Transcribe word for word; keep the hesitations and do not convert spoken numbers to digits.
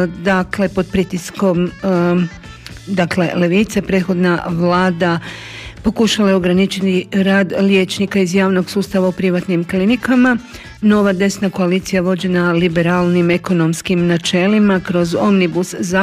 dakle pod pritiskom dakle levice prethodna vlada pokušala je ograničiti rad liječnika iz javnog sustava u privatnim klinikama. Nova desna koalicija vođena liberalnim ekonomskim načelima kroz omnibus zakon